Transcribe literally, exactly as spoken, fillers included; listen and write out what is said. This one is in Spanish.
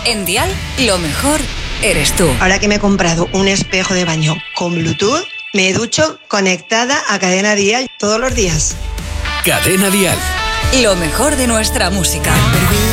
En Dial, lo mejor eres tú. Ahora que me he comprado un espejo de baño con Bluetooth, me ducho conectada a Cadena Dial todos los días. Cadena Dial. Lo mejor de nuestra música.